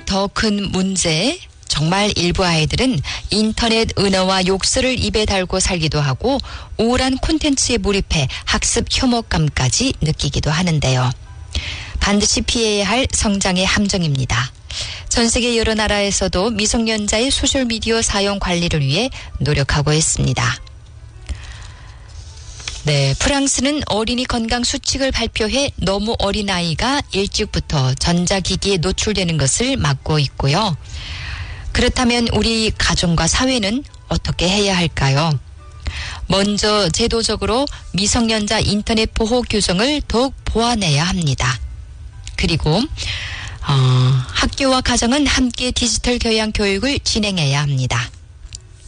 더 큰 문제. 정말 일부 아이들은 인터넷 은어와 욕설을 입에 달고 살기도 하고 우울한 콘텐츠에 몰입해 학습 혐오감까지 느끼기도 하는데요. 반드시 피해야 할 성장의 함정입니다. 전 세계 여러 나라에서도 미성년자의 소셜미디어 사용 관리를 위해 노력하고 있습니다. 네, 프랑스는 어린이 건강 수칙을 발표해 너무 어린 아이가 일찍부터 전자기기에 노출되는 것을 막고 있고요. 그렇다면 우리 가정과 사회는 어떻게 해야 할까요? 먼저 제도적으로 미성년자 인터넷 보호 규정을 더욱 보완해야 합니다. 그리고 학교와 가정은 함께 디지털 교양 교육을 진행해야 합니다.